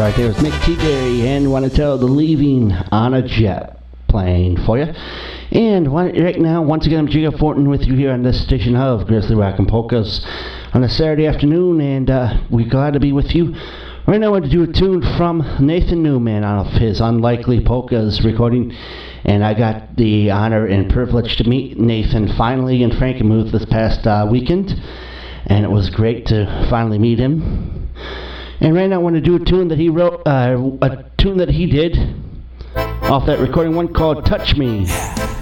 Right there was Mick T-Berry and Want to Tell the Leaving on a Jet playing for you. And right now, once again, I'm Jigga Fortin with you here on this edition of Grizzly Rock and Polkas on a Saturday afternoon, and we're glad to be with you. Right now, I want to do a tune from Nathan Newman off his Unlikely Polkas recording, and I got the honor and privilege to meet Nathan finally in Frankenmuth this past weekend, and it was great to finally meet him. And right now I want to do a tune that he wrote, a tune that he did off that recording, one called Touch Me.